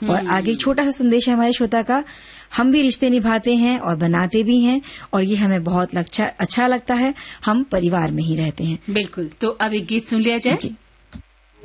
और आगे छोटा सा संदेश है हमारे श्रोता का, हम भी रिश्ते निभाते हैं और बनाते भी हैं, और ये हमें बहुत अच्छा लगता है। हम परिवार में ही रहते हैं। बिल्कुल। तो अब एक गीत सुन लिया जाए। जी।